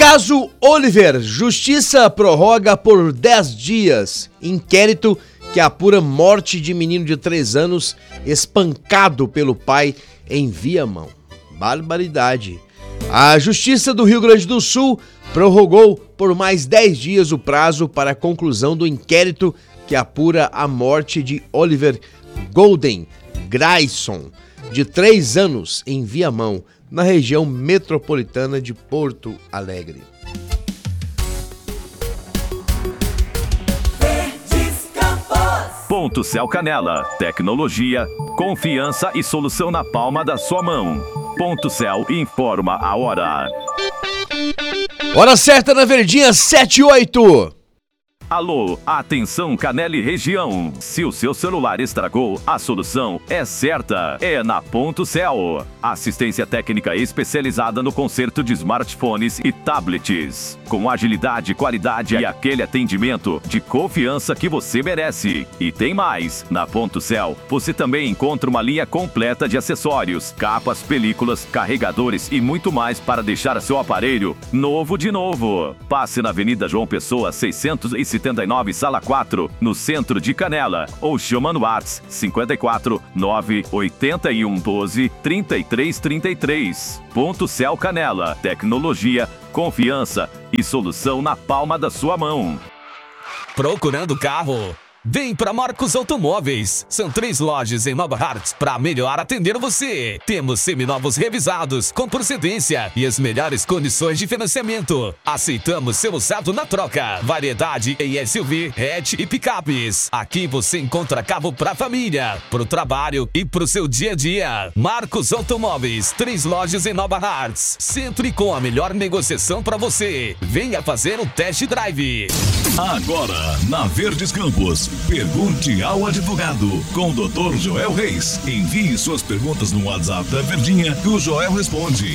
Caso Oliver, Justiça prorroga por 10 dias inquérito que apura morte de menino de 3 anos espancado pelo pai em Viamão. Barbaridade. A Justiça do Rio Grande do Sul prorrogou por mais 10 dias o prazo para a conclusão do inquérito que apura a morte de Oliver Golden Grayson, de 3 anos, em Viamão, na região metropolitana de Porto Alegre. Ponto Céu Canela. Tecnologia, confiança e solução na palma da sua mão. Ponto Céu informa a hora. Hora certa na Verdinha, 7:08. Alô, atenção Canela e região. Se o seu celular estragou, a solução é certa. É na Ponto Céu. Assistência técnica especializada no conserto de smartphones e tablets. Com agilidade, qualidade e aquele atendimento de confiança que você merece. E tem mais. Na Ponto Céu, você também encontra uma linha completa de acessórios, capas, películas, carregadores e muito mais para deixar seu aparelho novo de novo. Passe na Avenida João Pessoa, 679, Sala 4, no centro de Canela, ou chama no WhatsApp 54 981 12 33 33. Ponto Céu Canela. Tecnologia, confiança e solução na palma da sua mão. Procurando carro? Vem para Marcos Automóveis. São 3 lojas em Nova Hartz para melhor atender você. Temos seminovos revisados com procedência e as melhores condições de financiamento. Aceitamos seu usado na troca. Variedade em SUV, hatch e picapes. Aqui você encontra carro para família, para o trabalho e para o seu dia a dia. Marcos Automóveis, 3 lojas em Nova Hartz. Sempre com a melhor negociação para você. Venha fazer um test drive. Agora, na Verdes Campos, pergunte ao advogado com o Dr. Joel Reis. Envie suas perguntas no WhatsApp da Verdinha que o Joel responde.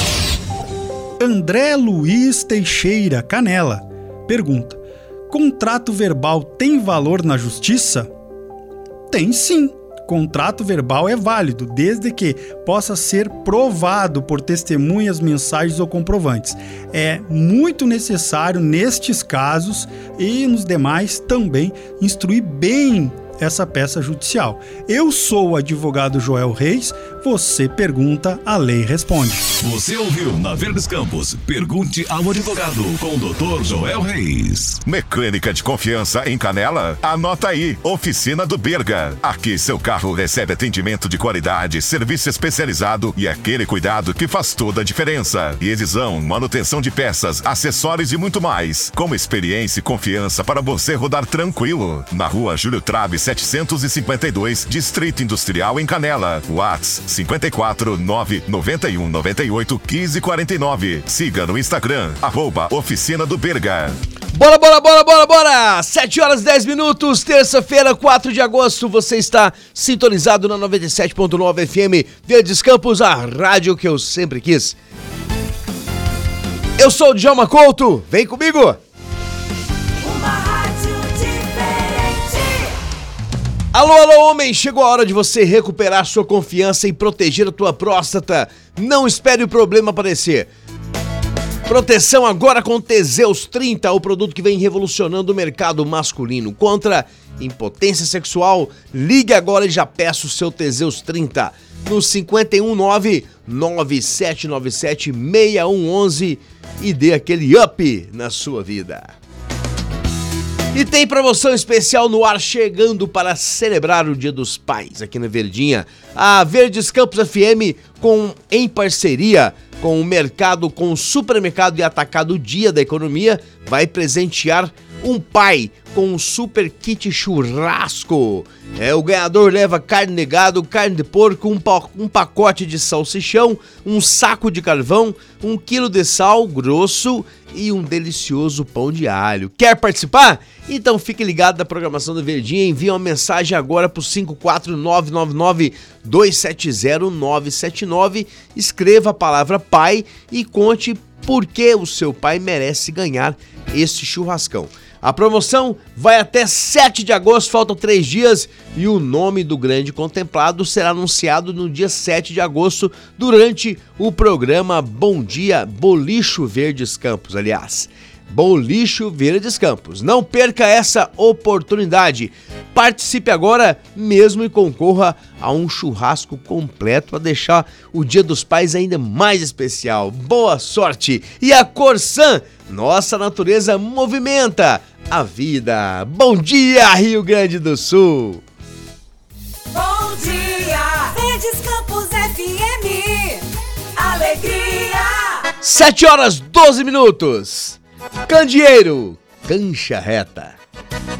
André Luiz Teixeira Canela pergunta: contrato verbal tem valor na justiça? Tem sim. Contrato verbal é válido, desde que possa ser provado por testemunhas, mensagens ou comprovantes. É muito necessário, nestes casos e nos demais, também instruir bem essa peça judicial. Eu sou o advogado Joel Reis, você pergunta, a lei responde. Você ouviu na Verdes Campos, pergunte ao advogado com o Dr. Joel Reis. Mecânica de confiança em Canela? Anota aí, Oficina do Berga. Aqui seu carro recebe atendimento de qualidade, serviço especializado e aquele cuidado que faz toda a diferença. Revisão, manutenção de peças, acessórios e muito mais. Com experiência e confiança para você rodar tranquilo. Na rua Júlio Trabe, 752, Distrito Industrial em Canela. WhatsApp 54 991 98 15 49. Siga no Instagram, @Oficina do Berga. Bora! 7h10, terça-feira, 4 de agosto, você está sintonizado na 97.9 FM Verdes Campos, a rádio que eu sempre quis. Eu sou o Djalma Couto, vem comigo! Alô, homem! Chegou a hora de você recuperar sua confiança e proteger a tua próstata. Não espere o problema aparecer. Proteção agora com Teseus 30, o produto que vem revolucionando o mercado masculino. Contra impotência sexual, ligue agora e já peça o seu Teseus 30 no 519-9797-6111 e dê aquele up na sua vida. E tem promoção especial no ar chegando para celebrar o Dia dos Pais aqui na Verdinha. A Verdes Campos FM, em parceria com o mercado, com o supermercado e atacado Dia da Economia, vai presentear um pai com um super kit churrasco. O ganhador leva carne de gado, carne de porco, um pacote de salsichão, um saco de carvão, 1 quilo de sal grosso e um delicioso pão de alho. Quer participar? Então fique ligado na programação da Verdinha, envie uma mensagem agora para o 54999-270-979, escreva a palavra pai e conte por que o seu pai merece ganhar este churrascão. A promoção vai até 7 de agosto, faltam 3 dias, e o nome do grande contemplado será anunciado no dia 7 de agosto, durante o programa Bom Dia Bolicho Verdes Campos, aliás. Bolicho Verdes Campos. Não perca essa oportunidade. Participe agora mesmo e concorra a um churrasco completo para deixar o Dia dos Pais ainda mais especial. Boa sorte! E a Corsan, nossa natureza movimenta a vida. Bom dia, Rio Grande do Sul! Bom dia, Verdes Campos FM. Alegria! 7 horas 12 minutos. Candeeiro, cancha reta.